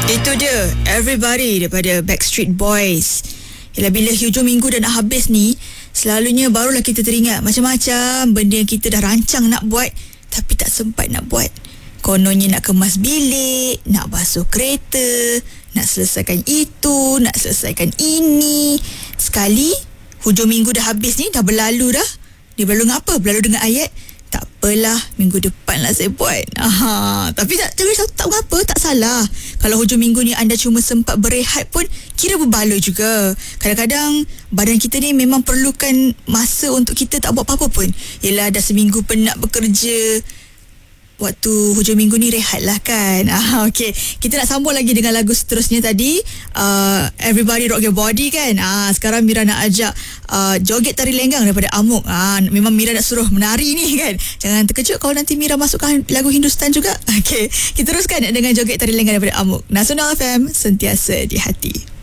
Itu dia Everybody daripada Backstreet Boys. Yalah, bila hujung minggu dah nak habis ni, selalunya barulah kita teringat macam-macam benda yang kita dah rancang nak buat tapi tak sempat nak buat. Kononnya nak kemas bilik, nak basuh kereta, nak selesaikan itu, nak selesaikan ini. Sekali hujung minggu dah habis ni, dah berlalu dah. Dia berlalu dengan apa? Berlalu dengan ayat, tak apalah, minggu depan lah saya buat. Tapi tak apa, tak salah. Kalau hujung minggu ni anda cuma sempat berehat pun kira berbaloi juga. Kadang-kadang badan kita ni memang perlukan masa untuk kita tak buat apa-apa pun. Yelah, dah seminggu penat bekerja, waktu hujung minggu ni rehat lah kan. Okay, kita nak sambung lagi dengan lagu seterusnya tadi, Everybody Rock Your Body kan. Sekarang Mira nak ajak joget tari lenggang daripada Amok. Memang Mira nak suruh menari ni kan. Jangan terkejut kalau nanti Mira masukkan lagu Hindustan juga. Okay, kita teruskan dengan joget tari lenggang daripada Amok. Nasional FM, sentiasa di hati.